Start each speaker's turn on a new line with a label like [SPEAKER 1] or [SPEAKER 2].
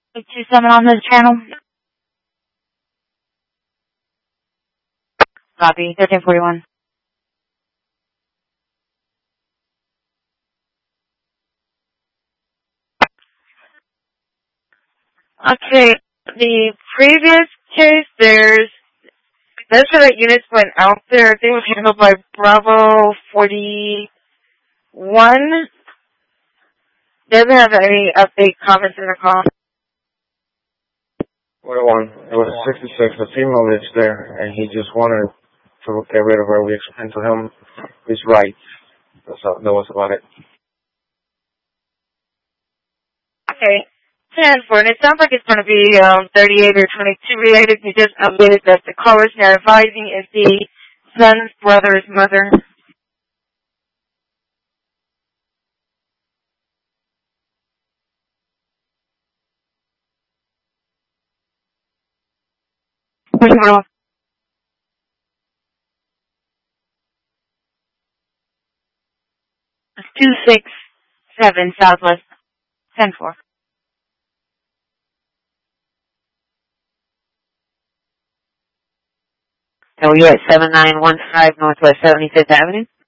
[SPEAKER 1] 827 on this channel. Copy. 1341. Okay. The previous case, there's that units went out there. I think it was handled by Bravo 41. Doesn't have any update comments in the call.
[SPEAKER 2] 41. It was 66. The female lives there, and he just wanted to get rid of her. We explained to him his rights. That was about it.
[SPEAKER 1] Okay. 10 for, and it sounds like it's going to be 38 or 22 related. You just updated that the callers now advising is the son's brother's mother. Well, 267 Southwest 10-4.
[SPEAKER 3] So you're at 7915 Northwest 75th Avenue?